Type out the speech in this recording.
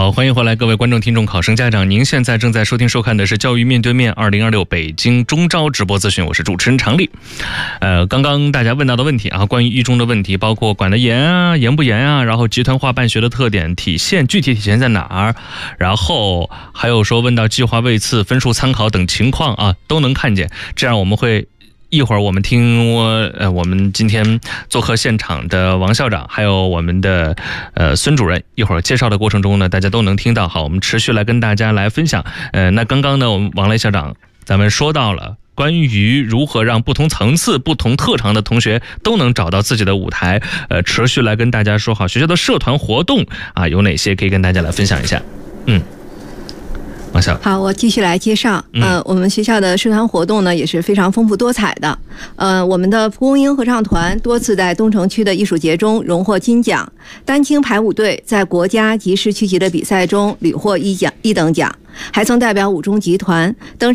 好，欢迎回来各位观众听众考生家长，您现在正在收听收看的是教育面对面2026北京中招直播资讯，我是主持人常丽。刚刚大家问到的问题啊，关于一中的问题，包括管得严啊、严不严啊，然后集团化办学的特点具体体现在哪儿，然后还有说问到计划位次、分数参考等情况啊，都能看见。这样我们会一会儿我们听我们今天做客现场的王校长，还有我们的孙主任，一会儿介绍的过程中呢，大家都能听到。好，我们持续来跟大家来分享。那刚刚呢，我们王雷校长咱们说到了关于如何让不同层次、不同特长的同学都能找到自己的舞台，持续来跟大家说好学校的社团活动啊有哪些，可以跟大家来分享一下。 好，我继续来介绍。我们学校的社团活动呢也是非常丰富多彩的。我们的蒲公英合唱团多次在东城区的艺术节中荣获金奖，丹青排舞队在国家及市区级的比赛中屡获一等奖，还曾代表五中集团登